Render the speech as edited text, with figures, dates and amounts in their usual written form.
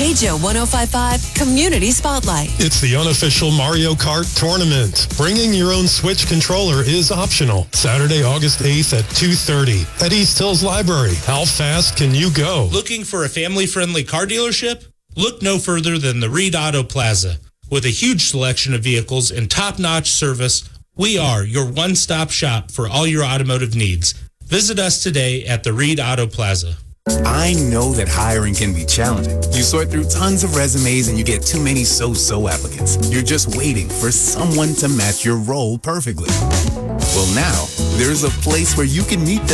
KJO 105.5 Community Spotlight. It's the unofficial Mario Kart tournament. Bringing your own Switch controller is optional. Saturday, August 8th at 2:30 at East Hills Library. How fast can you go? Looking for a family-friendly car dealership? Look no further than the Reed Auto Plaza. With a huge selection of vehicles and top-notch service, we are your one-stop shop for all your automotive needs. Visit us today at the Reed Auto Plaza. I know that hiring can be challenging. You sort through tons of resumes and you get too many so-so applicants. You're just waiting for someone to match your role perfectly. Well, now, there's a place where you can meet them